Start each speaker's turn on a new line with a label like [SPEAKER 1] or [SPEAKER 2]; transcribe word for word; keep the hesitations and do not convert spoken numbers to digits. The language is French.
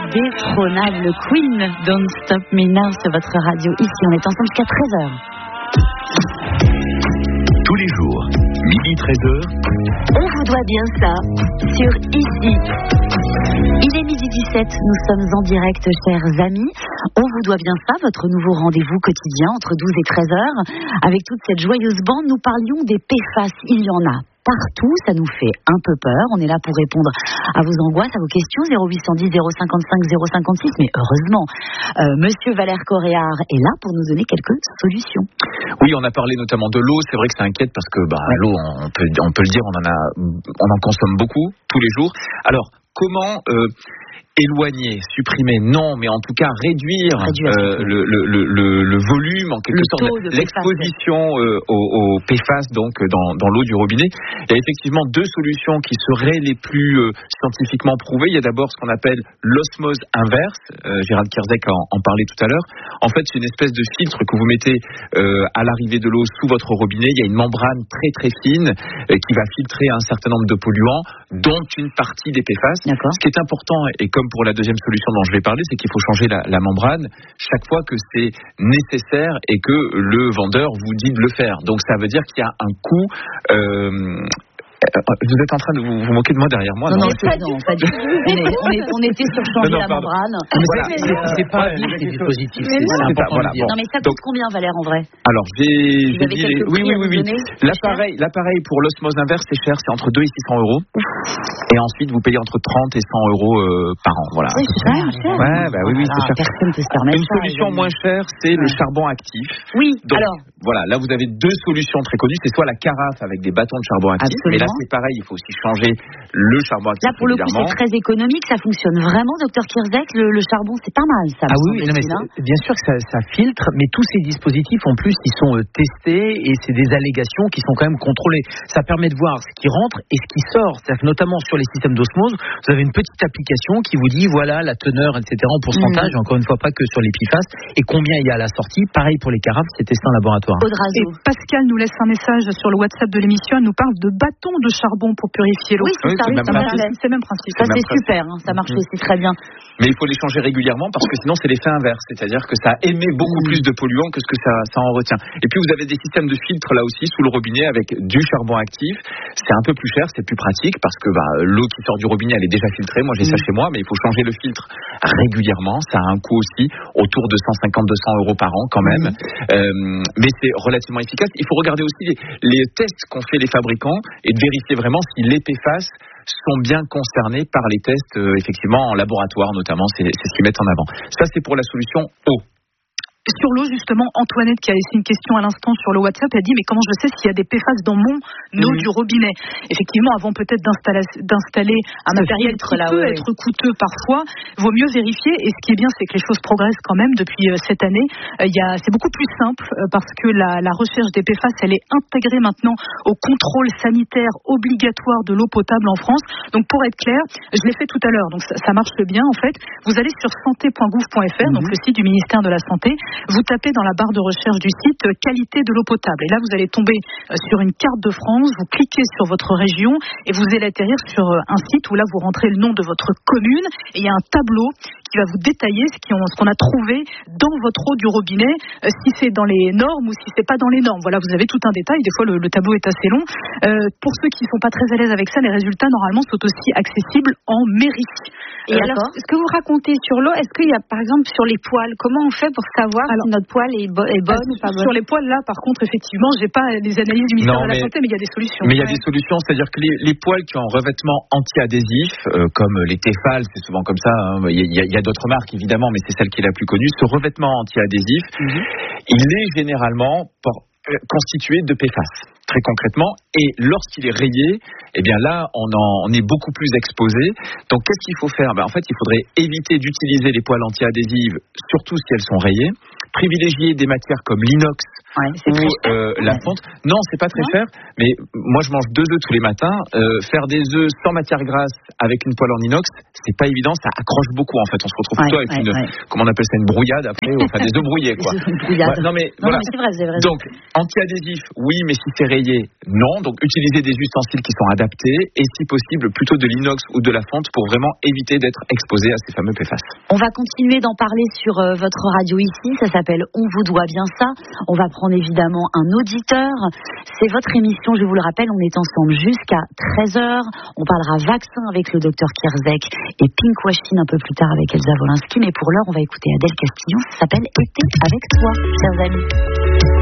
[SPEAKER 1] l'indétrônable Queen, Don't Stop Me Now sur votre radio. Ici, on est ensemble jusqu'à treize heures.
[SPEAKER 2] Tous les jours, midi treize heures.
[SPEAKER 1] On vous doit bien ça sur Ici. Il est midi dix-sept, nous sommes en direct, chers amis. On vous doit bien ça, votre nouveau rendez-vous quotidien entre douze et treize heures. Avec toute cette joyeuse bande, nous parlions des P F A S. Il y en a partout, ça nous fait un peu peur. On est là pour répondre à vos angoisses, à vos questions. zéro huit cent dix, zéro cinquante-cinq, zéro cinquante-six. Mais heureusement, euh, Monsieur Valère Coréard est là pour nous donner quelques solutions.
[SPEAKER 3] Oui, on a parlé notamment de l'eau. C'est vrai que ça inquiète parce que bah, ouais. l'eau, on peut, on peut le dire, on en a, on en consomme beaucoup tous les jours. Alors, comment euh, éloigner, supprimer, non, mais en tout cas réduire, réduire euh, le, le, le, le volume, en quelque le sorte, de l'exposition euh, au, au P F A S, donc dans, dans l'eau du robinet. Il y a effectivement deux solutions qui seraient les plus euh, scientifiquement prouvées. Il y a d'abord ce qu'on appelle l'osmose inverse. Euh, Gérald Kierzek en, en parlait tout à l'heure. En fait, c'est une espèce de filtre que vous mettez euh, à l'arrivée de l'eau sous votre robinet. Il y a une membrane très très fine euh, qui va filtrer un certain nombre de polluants, dont une partie des P F A S. D'accord. Ce qui est important, et comme pour la deuxième solution dont je vais parler, c'est qu'il faut changer la, la membrane chaque fois que c'est nécessaire et que le vendeur vous dit de le faire. Donc ça veut dire qu'il y a un coût. Euh, Vous êtes en train de vous, vous moquer de moi derrière moi?
[SPEAKER 1] Non, non, non, pas, non pas du tout. On, est, on, est, on était sur changer non, non, la pardon. membrane.
[SPEAKER 4] Voilà. C'est, c'est, c'est pas un c'est du positif. C'est, c'est important
[SPEAKER 1] voilà, bon. Non, mais ça coûte Donc, combien, Valère, en vrai?
[SPEAKER 3] Alors, j'ai, j'ai dit... Les... Oui, oui, oui. oui. L'appareil, l'appareil pour l'osmose inverse, c'est cher, c'est entre deux et six cents euros. Et ensuite, vous payez entre trente et cent euros euh, par an. Voilà.
[SPEAKER 1] C'est cher, cher.
[SPEAKER 3] Ouais, bah oui, oui, c'est cher.
[SPEAKER 1] Personne peut se permettre.
[SPEAKER 3] Une solution moins chère, c'est le charbon actif.
[SPEAKER 1] Oui,
[SPEAKER 3] Donc,
[SPEAKER 1] alors.
[SPEAKER 3] Voilà, là, vous avez deux solutions très connues. C'est soit la carafe avec des bâtons de charbon actif. Mais là, c'est pareil, il faut aussi changer le charbon actif.
[SPEAKER 1] Là, pour le coup, c'est très économique, ça fonctionne vraiment, docteur Kierzek. Le, le charbon, c'est pas mal, ça.
[SPEAKER 4] Ah oui, non, mais bien sûr que ça, ça filtre, mais tous ces dispositifs, en plus, ils sont euh, testés et c'est des allégations qui sont quand même contrôlées. Ça permet de voir ce qui rentre et ce qui sort. C'est-à-dire que notamment sur les systèmes d'osmose, vous avez une petite application qui vous dit, voilà, la teneur, et cetera, en pourcentage, mmh. encore une fois, pas que sur les P F A S, et combien il y a à la sortie. Pareil pour les carafes, c'est testé en laboratoire.
[SPEAKER 5] Et Pascal nous laisse un message sur le WhatsApp de l'émission. Elle nous parle de bâtons de charbon pour purifier l'eau.
[SPEAKER 1] Oui, c'est, oui, ça,
[SPEAKER 5] c'est,
[SPEAKER 1] oui,
[SPEAKER 5] ça marche, c'est le même principe.
[SPEAKER 1] Ça, c'est super, hein, ça marche mmh. aussi très bien.
[SPEAKER 3] Mais il faut les changer régulièrement parce que sinon, c'est l'effet inverse. C'est-à-dire que ça émet beaucoup mmh. plus de polluants que ce que ça, ça en retient. Et puis, vous avez des systèmes de filtre là aussi sous le robinet avec du charbon actif. C'est un peu plus cher, c'est plus pratique parce que bah, l'eau qui sort du robinet, elle est déjà filtrée. Moi, j'ai mmh. ça chez moi, mais il faut changer le filtre régulièrement. Ça a un coût aussi autour de cent cinquante à deux cents euros par an quand même. Mmh. Euh, mais c'est relativement efficace. Il faut regarder aussi les, les tests qu'ont fait les fabricants et de vérifier vraiment si les P F A S sont bien concernés par les tests euh, effectivement en laboratoire notamment. C'est, c'est ce qu'ils mettent en avant. Ça, c'est pour la solution eau.
[SPEAKER 5] Sur l'eau, justement, Antoinette qui a laissé une question à l'instant sur le WhatsApp, elle dit mais comment je sais s'il y a des P F A S dans mon eau mmh. du robinet? Effectivement, avant peut-être d'installer, d'installer un Ce matériel qui là, peut ouais. être coûteux parfois, vaut mieux vérifier. Et ce qui est bien, c'est que les choses progressent quand même depuis euh, cette année. Euh, y a, c'est beaucoup plus simple euh, parce que la, la recherche des P F A S, elle est intégrée maintenant au contrôle sanitaire obligatoire de l'eau potable en France. Donc pour être clair, je l'ai fait tout à l'heure, donc ça, ça marche bien en fait. Vous allez sur santé point gouv point f r, mmh. donc le site du ministère de la Santé. Vous tapez dans la barre de recherche du site euh, qualité de l'eau potable. Et là, vous allez tomber euh, sur une carte de France, vous cliquez sur votre région et vous allez atterrir sur euh, un site où là, vous rentrez le nom de votre commune et il y a un tableau qui va vous détailler ce, qui ont, ce qu'on a trouvé dans votre eau du robinet, euh, si c'est dans les normes ou si c'est pas dans les normes. Voilà, vous avez tout un détail. Des fois, le, le tableau est assez long. Euh, pour ceux qui sont pas très à l'aise avec ça, les résultats, normalement, sont aussi accessibles en mairie.
[SPEAKER 6] Et euh, alors, ce que vous racontez sur l'eau, est-ce qu'il y a, par exemple, sur les poils, comment on fait pour savoir alors, si notre poêle est, bo- est bonne ou pas bonne?
[SPEAKER 5] Sur les poêles, là, par contre, effectivement, j'ai pas les analyses du ministère non, de la Santé, mais il y a des solutions.
[SPEAKER 3] Mais il y a ouais. des solutions, c'est-à-dire que les, les poêles qui ont un revêtement anti-adhésif, euh, comme les Tefal, c'est souvent comme ça, hein, il, y a, il y a d'autres marques évidemment, mais c'est celle qui est la plus connue, ce revêtement anti-adhésif, mm-hmm. il est généralement pour, euh, constitué de P F A S. Très concrètement, et lorsqu'il est rayé, eh bien là, on, en, on est beaucoup plus exposé. Donc, qu'est-ce qu'il faut faire? Ben, en fait, il faudrait éviter d'utiliser les poêles anti-adhésives, surtout si elles sont rayées. privilégier des matières comme l'inox
[SPEAKER 1] ouais, ou
[SPEAKER 3] euh, la
[SPEAKER 1] ouais.
[SPEAKER 3] fonte. Non, c'est pas très ouais. cher, mais moi je mange deux œufs tous les matins. Euh, faire des œufs sans matière grasse avec une poêle en inox, c'est pas évident, ça accroche beaucoup en fait. On se retrouve
[SPEAKER 1] ouais,
[SPEAKER 3] plutôt avec
[SPEAKER 1] ouais,
[SPEAKER 3] une,
[SPEAKER 1] ouais.
[SPEAKER 3] comment on appelle ça, une brouillade après, enfin des œufs brouillés quoi.
[SPEAKER 1] Bah,
[SPEAKER 3] non mais,
[SPEAKER 1] non,
[SPEAKER 3] voilà.
[SPEAKER 1] mais c'est vrai, c'est vrai.
[SPEAKER 3] Donc anti-adhésif, oui, mais si c'est rayé, non. Donc utilisez des ustensiles qui sont adaptés et si possible plutôt de l'inox ou de la fonte pour vraiment éviter d'être exposé à ces fameux P F A S.
[SPEAKER 1] On va continuer d'en parler sur euh, votre radio ici, ça s'appelle On vous doit bien ça. On va prendre évidemment un auditeur. C'est votre émission, je vous le rappelle, on est ensemble jusqu'à treize heures. On parlera vaccin avec le docteur Kierzek et pinkwashing un peu plus tard avec Elsa Wolinski. Mais pour l'heure, on va écouter Adèle Castillon, ça s'appelle Été avec toi, chers amis.